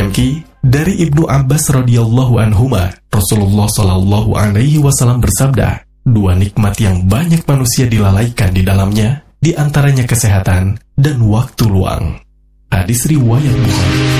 Al-Mulemki dari Ibnu Abbas radhiyallahu anhuma, Rasulullah shallallahu alaihi wasallam bersabda, dua nikmat yang banyak manusia dilalaikan di dalamnya, di antaranya kesehatan dan waktu luang. Hadis riwayat Bukhari.